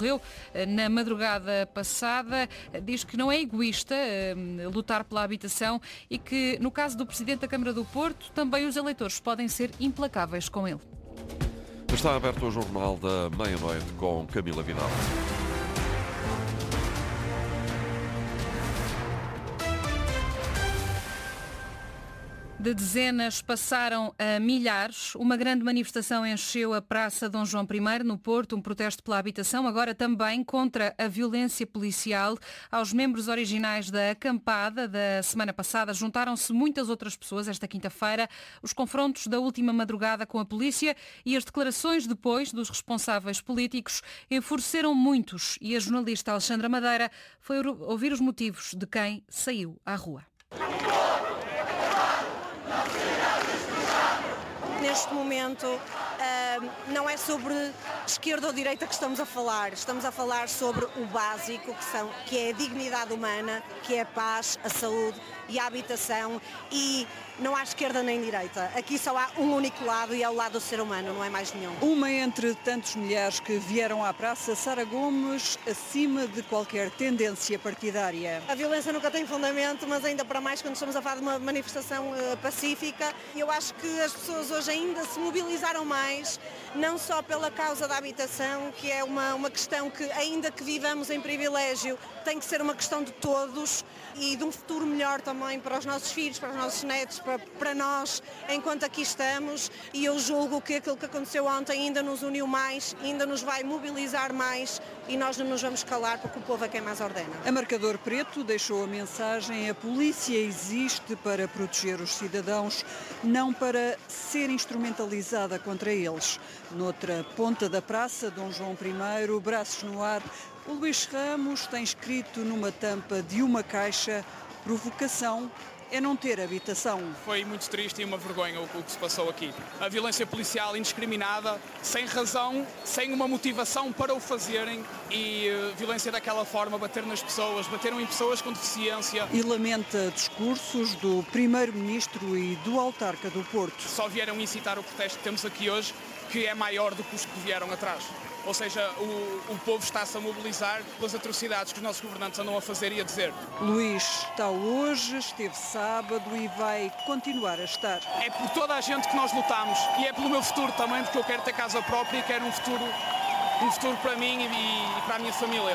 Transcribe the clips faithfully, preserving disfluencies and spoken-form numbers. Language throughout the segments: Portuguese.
ocorreu na madrugada passada. Diz que não é egoísta lutar pela habitação e que, no caso do Presidente da Câmara do Porto, também os eleitores podem ser implacáveis com ele. Está aberto o Jornal da Meia-Noite com Camila Vidal. De dezenas passaram a milhares. Uma grande manifestação encheu a Praça Dom João I, no Porto, um protesto pela habitação, agora também contra a violência policial. Aos membros originais da acampada da semana passada juntaram-se muitas outras pessoas esta quinta-feira. Os confrontos da última madrugada com a polícia e as declarações depois dos responsáveis políticos enfureceram muitos e a jornalista Alexandra Madeira foi ouvir os motivos de quem saiu à rua. Neste momento, uh, não é sobre esquerda ou direita que estamos a falar. Estamos a falar sobre o básico, que, são, que é a dignidade humana, que é a paz, a saúde e a habitação. E não há esquerda nem direita. Aqui só há um único lado e é o lado do ser humano, não é mais nenhum. Uma entre tantos milhares que vieram à praça, Sara Gomes, acima de qualquer tendência partidária. A violência nunca tem fundamento, mas ainda para mais quando estamos a falar de uma manifestação uh, pacífica. E eu acho que as pessoas hoje ainda se mobilizaram mais, não só pela causa da habitação, que é uma, uma questão que, ainda que vivamos em privilégio, tem que ser uma questão de todos e de um futuro melhor também para os nossos filhos, para os nossos netos, para, para nós, enquanto aqui estamos. E eu julgo que aquilo que aconteceu ontem ainda nos uniu mais, ainda nos vai mobilizar mais e nós não nos vamos calar porque o povo é quem mais ordena. A Marcador Preto deixou a mensagem: a polícia existe para proteger os cidadãos, não para ser instrumentalizada contra eles. Noutra ponta da praça, Dom João I, braços no ar, o Luís Ramos tem escrito numa tampa de uma caixa: provocação é não ter habitação. Foi muito triste e uma vergonha o, o que se passou aqui. A violência policial indiscriminada, sem razão, sem uma motivação para o fazerem e uh, violência daquela forma, bater nas pessoas, bateram em pessoas com deficiência. E lamenta discursos do Primeiro-Ministro e do Autarca do Porto. Só vieram incitar o protesto que temos aqui hoje, que é maior do que os que vieram atrás. Ou seja, o, o povo está-se a mobilizar pelas atrocidades que os nossos governantes andam a fazer e a dizer. Luís está hoje, esteve sábado e vai continuar a estar. É por toda a gente que nós lutamos e é pelo meu futuro também, porque eu quero ter casa própria e quero um futuro, um futuro para mim e, e para a minha família.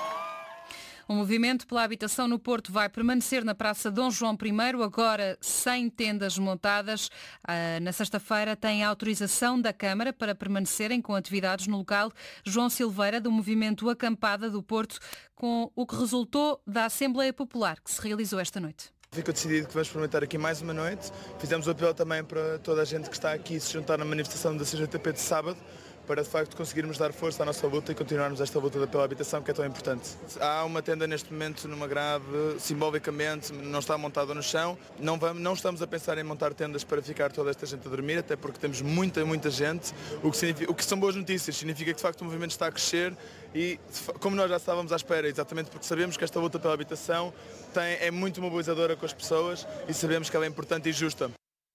O movimento pela habitação no Porto vai permanecer na Praça Dom João I, agora sem tendas montadas. Na sexta-feira tem a autorização da Câmara para permanecerem com atividades no local. João Silveira, do movimento Acampada do Porto, com o que resultou da Assembleia Popular, que se realizou esta noite. Ficou decidido que vamos experimentar aqui mais uma noite. Fizemos o apelo também para toda a gente que está aqui se juntar na manifestação da C G T P de sábado, para de facto conseguirmos dar força à nossa luta e continuarmos esta luta pela habitação, que é tão importante. Há uma tenda neste momento numa grade, simbolicamente não está montada no chão. Não, vamos, não estamos a pensar em montar tendas para ficar toda esta gente a dormir, até porque temos muita, muita gente, o que, significa, o que são boas notícias. Significa que de facto o movimento está a crescer e, como nós já estávamos à espera, exatamente porque sabemos que esta luta pela habitação tem, é muito mobilizadora com as pessoas e sabemos que ela é importante e justa.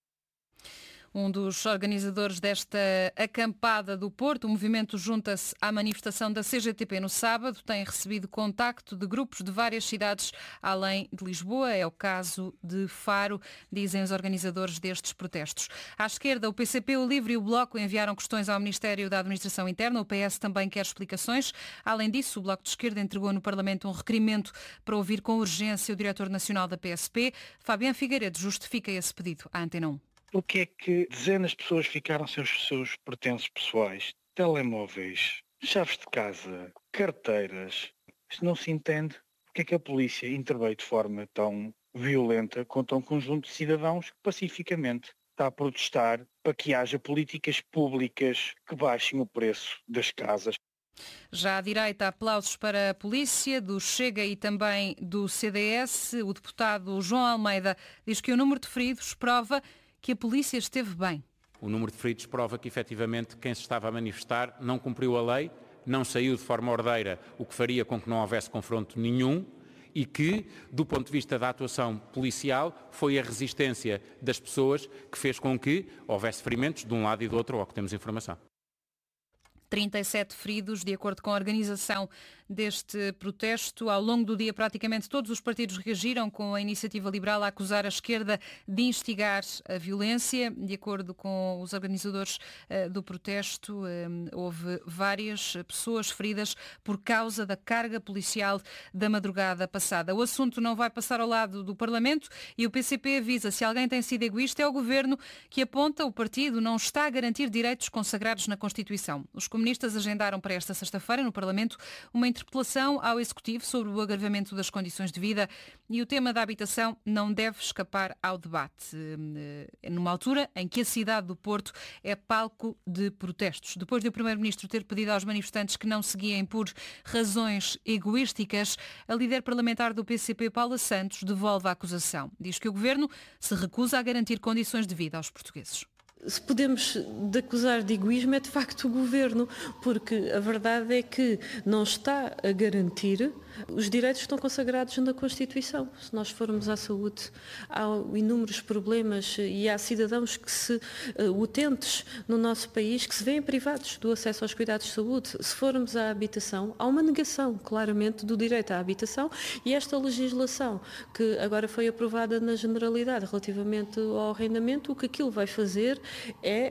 Um dos organizadores desta acampada do Porto, o movimento junta-se à manifestação da C G T P no sábado, tem recebido contacto de grupos de várias cidades além de Lisboa. É o caso de Faro, dizem os organizadores destes protestos. À esquerda, o P C P, o Livre e o Bloco enviaram questões ao Ministério da Administração Interna. O P S também quer explicações. Além disso, o Bloco de Esquerda entregou no Parlamento um requerimento para ouvir com urgência o diretor nacional da P S P. Fabián Figueiredo justifica esse pedido à Antena um. O que é que dezenas de pessoas ficaram sem os seus pertences pessoais? Telemóveis, chaves de casa, carteiras. Isto não se entende. Porque é que a polícia interveio de forma tão violenta contra um conjunto de cidadãos que pacificamente está a protestar para que haja políticas públicas que baixem o preço das casas? Já à direita, aplausos para a polícia, do Chega e também do C D S. O deputado João Almeida diz que o número de feridos prova que a polícia esteve bem. O número de feridos prova que, efetivamente, quem se estava a manifestar não cumpriu a lei, não saiu de forma ordeira, o que faria com que não houvesse confronto nenhum, e que, do ponto de vista da atuação policial, foi a resistência das pessoas que fez com que houvesse ferimentos de um lado e do outro, ao que temos informação. trinta e sete feridos, de acordo com a organização deste protesto. Ao longo do dia, praticamente todos os partidos reagiram, com a Iniciativa Liberal a acusar a esquerda de instigar a violência. De acordo com os organizadores uh, do protesto, uh, houve várias pessoas feridas por causa da carga policial da madrugada passada. O assunto não vai passar ao lado do Parlamento e o P C P avisa: se alguém tem sido egoísta, é o Governo, que aponta o partido não está a garantir direitos consagrados na Constituição. Os comunistas agendaram para esta sexta-feira no Parlamento uma interpelação ao Executivo sobre o agravamento das condições de vida, e o tema da habitação não deve escapar ao debate, numa altura em que a cidade do Porto é palco de protestos. Depois de o Primeiro-Ministro ter pedido aos manifestantes que não seguiem por razões egoísticas, a líder parlamentar do P C P, Paula Santos, devolve a acusação. Diz que o Governo se recusa a garantir condições de vida aos portugueses. Se podemos de acusar de egoísmo é de facto o Governo, porque a verdade é que não está a garantir os direitos que estão consagrados na Constituição. Se nós formos à saúde, há inúmeros problemas e há cidadãos que se, uh, utentes no nosso país, que se veem privados do acesso aos cuidados de saúde. Se formos à habitação, há uma negação, claramente, do direito à habitação, e esta legislação que agora foi aprovada na generalidade relativamente ao arrendamento, o que aquilo vai fazer é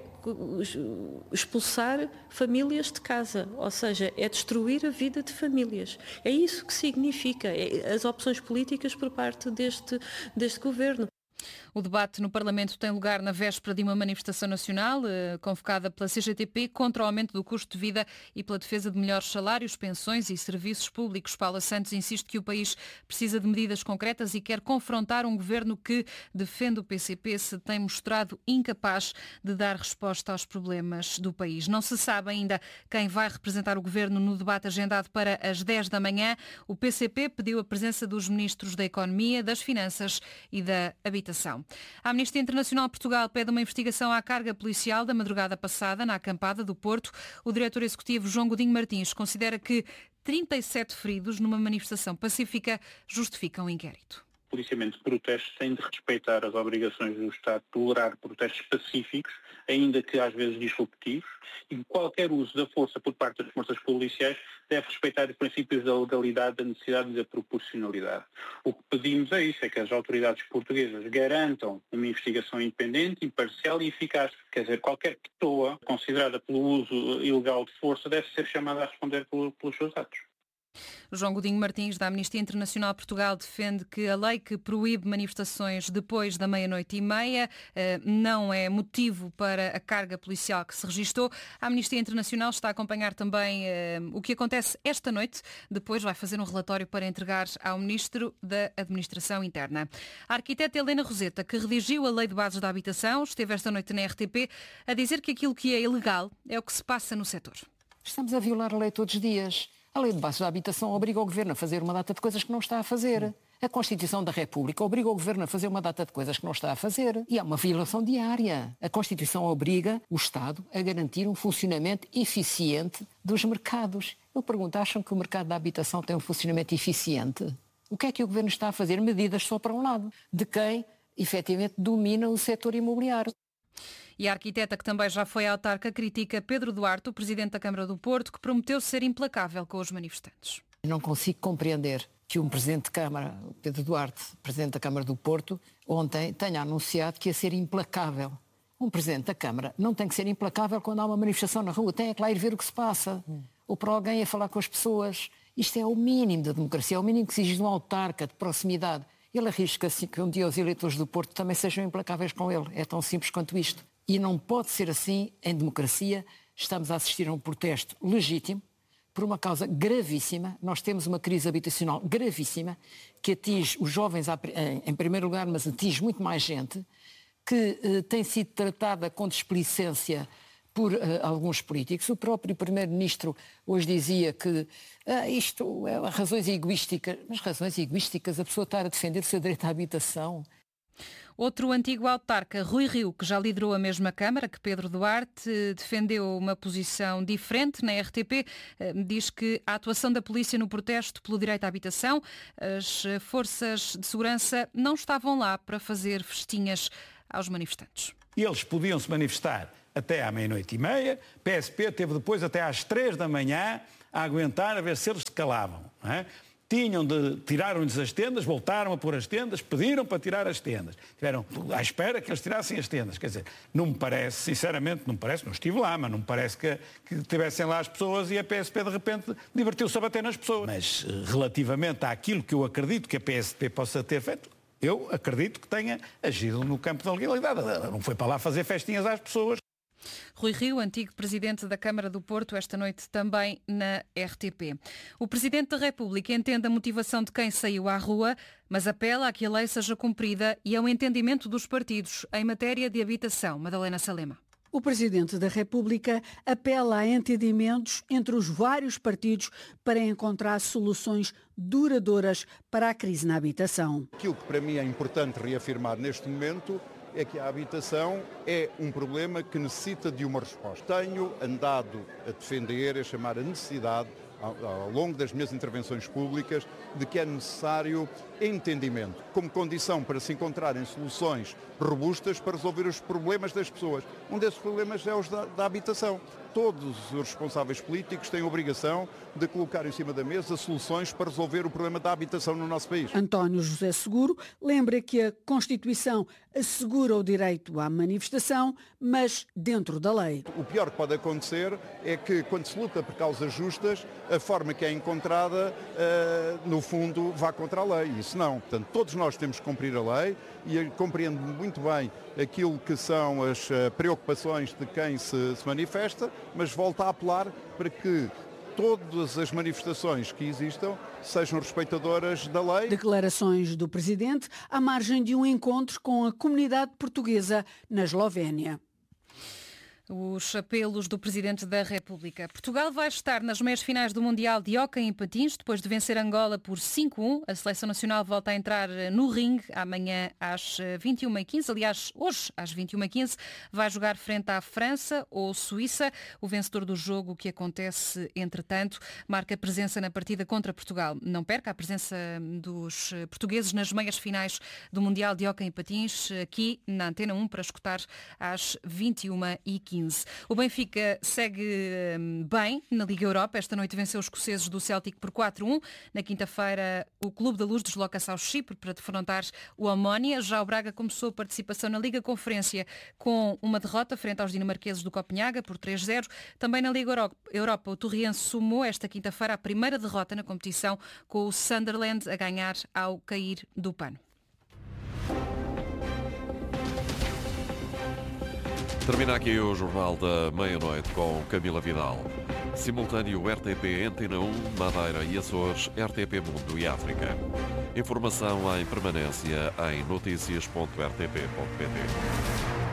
expulsar famílias de casa, ou seja, é destruir a vida de famílias. É isso que significa as opções políticas por parte deste, deste Governo. O debate no Parlamento tem lugar na véspera de uma manifestação nacional eh, convocada pela C G T P contra o aumento do custo de vida e pela defesa de melhores salários, pensões e serviços públicos. Paula Santos insiste que o país precisa de medidas concretas e quer confrontar um governo que defende o P C P se tem mostrado incapaz de dar resposta aos problemas do país. Não se sabe ainda quem vai representar o governo no debate agendado para as dez da manhã. O P C P pediu a presença dos ministros da Economia, das Finanças e da Habitação. A Amnistia Internacional Portugal pede uma investigação à carga policial da madrugada passada na acampada do Porto. O diretor executivo, João Godinho Martins, considera que trinta e sete feridos numa manifestação pacífica justificam o inquérito. O policiamento de protestos tem de respeitar as obrigações do Estado, tolerar protestos pacíficos, ainda que às vezes disruptivos, e qualquer uso da força por parte das forças policiais deve respeitar os princípios da legalidade, da necessidade e da proporcionalidade. O que pedimos é isso, é que as autoridades portuguesas garantam uma investigação independente, imparcial e eficaz. Quer dizer, qualquer pessoa considerada pelo uso ilegal de força deve ser chamada a responder pelos seus atos. João Godinho Martins, da Amnistia Internacional Portugal, defende que a lei que proíbe manifestações depois da meia-noite e meia não é motivo para a carga policial que se registou. A Amnistia Internacional está a acompanhar também o que acontece esta noite. Depois vai fazer um relatório para entregar ao Ministro da Administração Interna. A arquiteta Helena Roseta, que redigiu a Lei de Bases da Habitação, esteve esta noite na R T P a dizer que aquilo que é ilegal é o que se passa no setor. Estamos a violar a lei todos os dias. A Lei de Bases da Habitação obriga o Governo a fazer uma data de coisas que não está a fazer. A Constituição da República obriga o Governo a fazer uma data de coisas que não está a fazer. E há uma violação diária. A Constituição obriga o Estado a garantir um funcionamento eficiente dos mercados. Eu pergunto, acham que o mercado da habitação tem um funcionamento eficiente? O que é que o Governo está a fazer? Medidas só para um lado, de quem efetivamente domina o setor imobiliário. E a arquiteta, que também já foi autarca, critica Pedro Duarte, o presidente da Câmara do Porto, que prometeu ser implacável com os manifestantes. Não consigo compreender que um presidente de Câmara, Pedro Duarte, presidente da Câmara do Porto, ontem tenha anunciado que ia ser implacável. Um presidente da Câmara não tem que ser implacável quando há uma manifestação na rua, tem é que lá ir ver o que se passa. Hum. Ou para alguém a falar com as pessoas. Isto é o mínimo da democracia, é o mínimo que se exige de um autarca de proximidade. Ele arrisca-se que um dia os eleitores do Porto também sejam implacáveis com ele. É tão simples quanto isto. E não pode ser assim em democracia. Estamos a assistir a um protesto legítimo por uma causa gravíssima. Nós temos uma crise habitacional gravíssima que atinge os jovens em primeiro lugar, mas atinge muito mais gente, que eh, tem sido tratada com displicência por uh, alguns políticos. O próprio Primeiro-Ministro hoje dizia que ah, isto é razões egoísticas. Mas razões egoísticas, a pessoa estar a defender o seu direito à habitação. Outro antigo autarca, Rui Rio, que já liderou a mesma Câmara que Pedro Duarte, defendeu uma posição diferente na R T P. Diz que a atuação da polícia no protesto pelo direito à habitação, as forças de segurança não estavam lá para fazer festinhas aos manifestantes. Eles podiam se manifestar até à meia-noite e meia, P S P teve depois até às três da manhã a aguentar a ver se eles se calavam. Não é? Tinham de, tiraram-lhes as tendas, voltaram a pôr as tendas, pediram para tirar as tendas. Estiveram à espera que eles tirassem as tendas. Quer dizer, não me parece, sinceramente, não me parece, não estive lá, mas não me parece que, que tivessem lá as pessoas e a P S P de repente divertiu-se a bater nas pessoas. Mas relativamente àquilo que eu acredito que a P S P possa ter feito, eu acredito que tenha agido no campo da legalidade. Ela não foi para lá fazer festinhas às pessoas. Rui Rio, antigo Presidente da Câmara do Porto, esta noite também na R T P. O Presidente da República entende a motivação de quem saiu à rua, mas apela a que a lei seja cumprida e ao entendimento dos partidos em matéria de habitação. Madalena Salema. O Presidente da República apela a entendimentos entre os vários partidos para encontrar soluções duradouras para a crise na habitação. Aquilo que para mim é importante reafirmar neste momento é que a habitação é um problema que necessita de uma resposta. Tenho andado a defender, a chamar a necessidade, ao, ao longo das minhas intervenções públicas, de que é necessário entendimento, como condição para se encontrarem soluções robustas para resolver os problemas das pessoas. Um desses problemas é os da, da habitação. Todos os responsáveis políticos têm a obrigação de colocar em cima da mesa soluções para resolver o problema da habitação no nosso país. António José Seguro lembra que a Constituição assegura o direito à manifestação, mas dentro da lei. O pior que pode acontecer é que, quando se luta por causas justas, a forma que é encontrada, uh, no fundo, vá contra a lei. Isso não. Portanto, todos nós temos que cumprir a lei e compreendo muito bem aquilo que são as uh, preocupações de quem se, se manifesta, mas volto a apelar para que todas as manifestações que existam sejam respeitadoras da lei. Declarações do Presidente à margem de um encontro com a comunidade portuguesa na Eslovénia. Os apelos do Presidente da República. Portugal vai estar nas meias finais do Mundial de Hóquei em Patins, depois de vencer Angola por cinco a um. A Seleção Nacional volta a entrar no ringue amanhã às vinte e uma e quinze. Aliás, hoje às vinte e uma e quinze vai jogar frente à França ou Suíça. O vencedor do jogo, que acontece entretanto, marca presença na partida contra Portugal. Não perca a presença dos portugueses nas meias finais do Mundial de Hóquei em Patins, aqui na Antena um, para escutar às vinte e uma e quinze. O Benfica segue bem na Liga Europa. Esta noite venceu os escoceses do Celtic por quatro a um. Na quinta-feira, o Clube da Luz desloca-se ao Chipre para defrontar o Omonia. Já o Braga começou a participação na Liga Conferência com uma derrota frente aos dinamarqueses do Copenhaga por três a zero. Também na Liga Europa, o Torriense sumou esta quinta-feira a primeira derrota na competição, com o Sunderland a ganhar ao cair do pano. Termina aqui o Jornal da Meia-Noite com Camila Vidal. Simultâneo R T P Antena um, Madeira e Açores, R T P Mundo e África. Informação em permanência em notícias ponto r t p ponto p t.